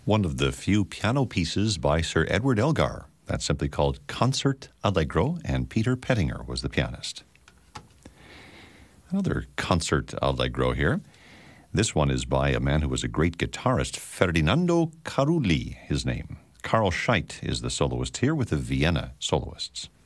One of the few piano pieces by Sir Edward Elgar. That's simply called Concert Allegro, and Peter Pettinger was the pianist. Another Concert Allegro here. This one is by a man who was a great guitarist, Ferdinando Carulli, his name. Carl Scheidt is the soloist here with the Vienna soloists.